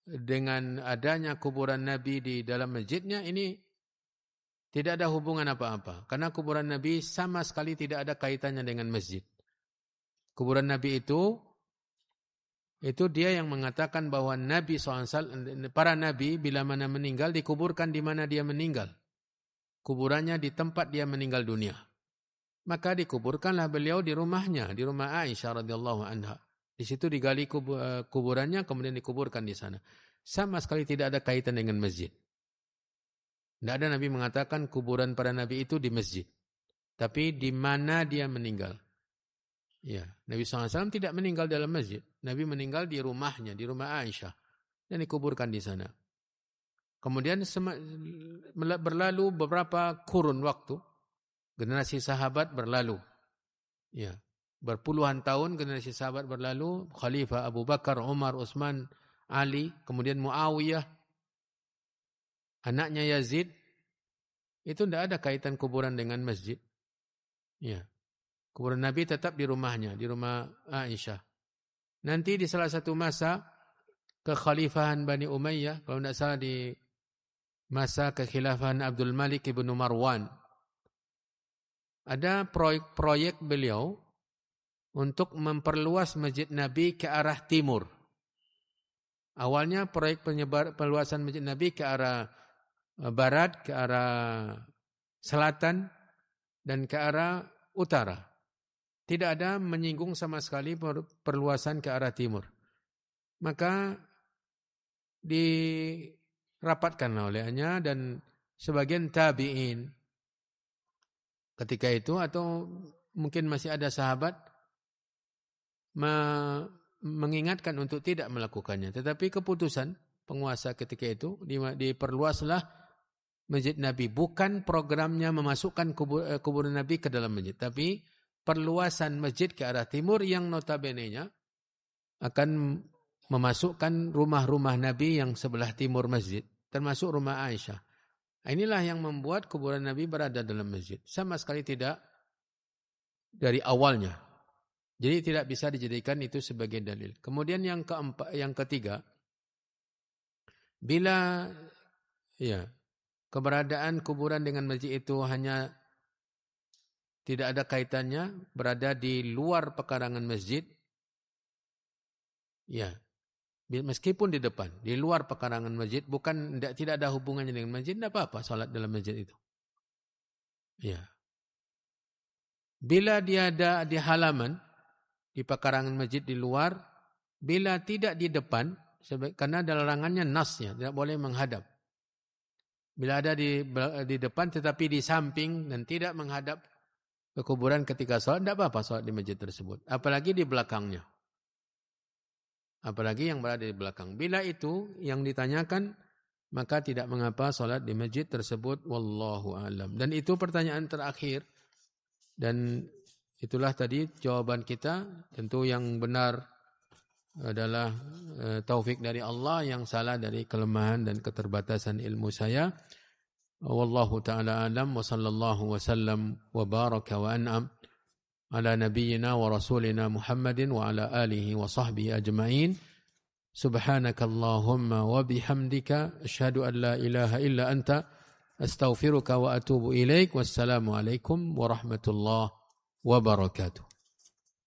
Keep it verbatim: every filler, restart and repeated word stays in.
dengan adanya kuburan Nabi di dalam masjidnya ini tidak ada hubungan apa-apa. Karena kuburan Nabi sama sekali tidak ada kaitannya dengan masjid. Kuburan Nabi itu, itu dia yang mengatakan bahwa Nabi shallallahu alaihi wasallam, para Nabi bila mana meninggal dikuburkan di mana dia meninggal. Kuburannya di tempat dia meninggal dunia. Maka dikuburkanlah beliau di rumahnya, di rumah Aisyah radhiyallahu anha. Di situ digali kuburannya, kemudian dikuburkan di sana. Sama sekali tidak ada kaitan dengan masjid. Tidak ada Nabi mengatakan kuburan para Nabi itu di masjid. Tapi di mana dia meninggal. Ya, Nabi shallallahu alaihi wasallam tidak meninggal dalam masjid. Nabi meninggal di rumahnya, di rumah Aisyah. Dan dikuburkan di sana. Kemudian berlalu beberapa kurun waktu. Generasi sahabat berlalu. Ya, berpuluhan tahun generasi sahabat berlalu. Khalifah Abu Bakar, Umar, Utsman, Ali. Kemudian Muawiyah. Anaknya Yazid. Itu tidak ada kaitan kuburan dengan masjid. Ya. Kuburan Nabi tetap di rumahnya, di rumah Aisyah. Nanti di salah satu masa kekhalifahan Bani Umayyah, kalau tidak salah di masa kekhilafahan Abdul Malik ibn Marwan, ada proyek-proyek beliau untuk memperluas masjid Nabi ke arah timur. Awalnya proyek penyebar perluasan masjid Nabi ke arah barat, ke arah selatan, dan ke arah utara. Tidak ada menyinggung sama sekali perluasan ke arah timur. Maka dirapatkan olehnya dan sebagian tabi'in ketika itu, atau mungkin masih ada sahabat me- mengingatkan untuk tidak melakukannya. Tetapi keputusan penguasa ketika itu diperluaslah masjid Nabi. Bukan programnya memasukkan kubur, kuburan Nabi ke dalam masjid, tapi perluasan masjid ke arah timur yang notabene-nya akan memasukkan rumah-rumah Nabi yang sebelah timur masjid, termasuk rumah Aisyah. Inilah yang membuat kuburan Nabi berada dalam masjid. Sama sekali tidak dari awalnya. Jadi tidak bisa dijadikan itu sebagai dalil. Kemudian yang keempat, yang ketiga, bila ya keberadaan kuburan dengan masjid itu hanya tidak ada kaitannya, berada di luar pekarangan masjid, ya, meskipun di depan, di luar pekarangan masjid, bukan tidak, tidak ada hubungannya dengan masjid, tidak apa-apa salat dalam masjid itu. Ya. Bila dia ada di halaman, di pekarangan masjid di luar, bila tidak di depan, karena ada larangannya nasnya, tidak boleh menghadap. Bila ada di, di depan tetapi di samping dan tidak menghadap ke kuburan ketika sholat, tidak apa-apa sholat di masjid tersebut. Apalagi di belakangnya. Apalagi yang berada di belakang. Bila itu yang ditanyakan, maka tidak mengapa sholat di masjid tersebut. Wallahu a'lam. Dan itu pertanyaan terakhir. Dan itulah tadi jawaban kita. Tentu yang benar adalah uh, taufik dari Allah, yang salah dari kelemahan dan keterbatasan ilmu saya. Wallahu ta'ala alam wa sallallahu wa sallam wa baraka wa an'am ala nabiyyina wa rasulina Muhammadin wa ala alihi wa sahbihi ajma'in. Subhanakallahumma wa bihamdika asyhadu an la ilaha illa anta astaghfiruka wa atubu ilaik. Wassalamu alaikum warahmatullahi wabarakatuh.